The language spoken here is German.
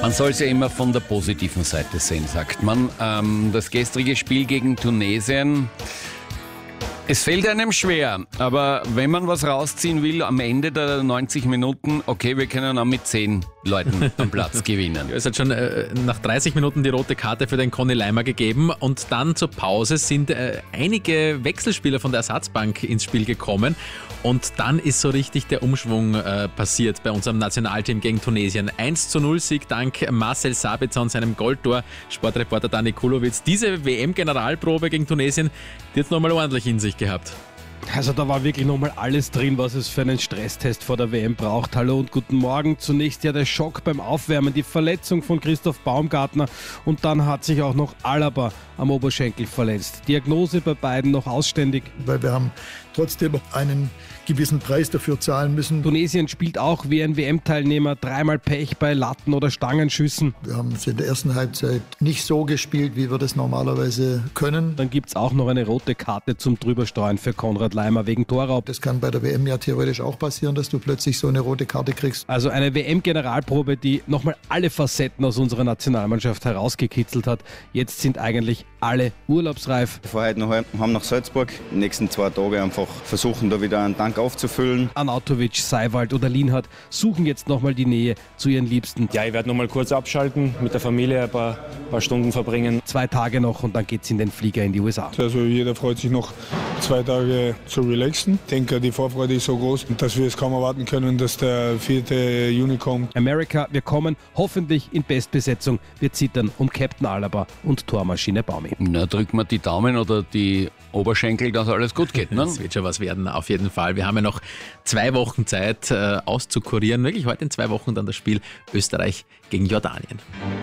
Man soll es ja immer von der positiven Seite sehen, sagt man. Das gestrige Spiel gegen Tunesien, es fällt einem schwer, aber wenn man was rausziehen will, am Ende der 90 Minuten, okay, wir können auch mit 10 Leuten am Platz gewinnen. Es hat schon nach 30 Minuten die rote Karte für den Conny Leimer gegeben und dann zur Pause sind einige Wechselspieler von der Ersatzbank ins Spiel gekommen und dann ist so richtig der Umschwung passiert bei unserem Nationalteam gegen Tunesien. 1:0 Sieg dank Marcel Sabitzer und seinem Goldtor, Sportreporter Dani Kulowitz. Diese WM-Generalprobe gegen Tunesien, die hat nochmal ordentlich in sich gehabt. Also da war wirklich nochmal alles drin, was es für einen Stresstest vor der WM braucht. Hallo und guten Morgen. Zunächst ja der Schock beim Aufwärmen, die Verletzung von Christoph Baumgartner und dann hat sich auch noch Alaba am Oberschenkel verletzt. Diagnose bei beiden noch ausständig. Weil wir haben trotzdem einen gewissen Preis dafür zahlen müssen. Tunesien spielt auch wie ein WM-Teilnehmer dreimal Pech bei Latten- oder Stangenschüssen. Wir haben es in der ersten Halbzeit nicht so gespielt, wie wir das normalerweise können. Dann gibt es auch noch eine rote Karte zum Drüberstreuen für Konrad Leimer wegen Torraub. Das kann bei der WM ja theoretisch auch passieren, dass du plötzlich so eine rote Karte kriegst. Also eine WM-Generalprobe, die nochmal alle Facetten aus unserer Nationalmannschaft herausgekitzelt hat. Jetzt sind eigentlich alle urlaubsreif. Wir fahren heute noch heim nach Salzburg. Die nächsten 2 Tage einfach versuchen, da wieder einen Tank aufzufüllen. Arnautovic, Seiwald oder Lienhardt suchen jetzt nochmal die Nähe zu ihren Liebsten. Ja, ich werde nochmal kurz abschalten, mit der Familie ein paar Stunden verbringen. 2 Tage noch und dann geht's in den Flieger in die USA. Also jeder freut sich noch 2 Tage zu relaxen. Ich denke, die Vorfreude ist so groß, dass wir es kaum erwarten können, dass der 4. Juni kommt. Amerika, wir kommen hoffentlich in Bestbesetzung. Wir zittern um Captain Alaba und Tormaschine Baumi. Na, drücken wir die Daumen oder die Oberschenkel, dass alles gut geht. Ne? Das wird schon was werden, auf jeden Fall. Wir haben ja noch 2 Wochen Zeit auszukurieren. Wirklich heute in 2 Wochen dann das Spiel Österreich gegen Jordanien.